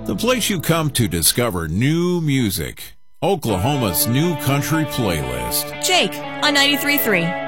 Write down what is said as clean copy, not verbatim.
the place you come to discover new music. Oklahoma's new country playlist. Jake on 93.3.